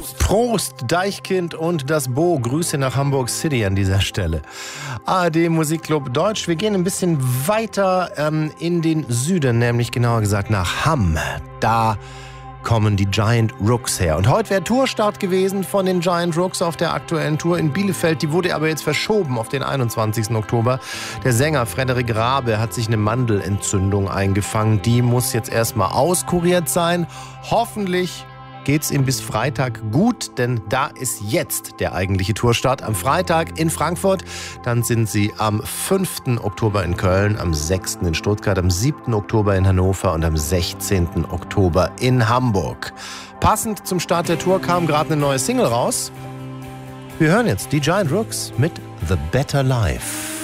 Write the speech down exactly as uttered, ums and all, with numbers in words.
Prost, Deichkind und das Bo. Grüße nach Hamburg City an dieser Stelle. A R D Musikclub Deutsch. Wir gehen ein bisschen weiter ähm, in den Süden, nämlich genauer gesagt nach Hamm. Da kommen die Giant Rooks her. Und heute wäre Tourstart gewesen von den Giant Rooks auf der aktuellen Tour in Bielefeld. Die wurde aber jetzt verschoben auf den einundzwanzigsten Oktober. Der Sänger Frederik Rabe hat sich eine Mandelentzündung eingefangen. Die muss jetzt erstmal auskuriert sein. Hoffentlich geht's ihm bis Freitag gut, denn da ist jetzt der eigentliche Tourstart. Am Freitag in Frankfurt, dann sind sie am fünften Oktober in Köln, am sechsten in Stuttgart, am siebten Oktober in Hannover und am sechzehnten Oktober in Hamburg. Passend zum Start der Tour kam gerade eine neue Single raus. Wir hören jetzt die Giant Rooks mit The Better Life.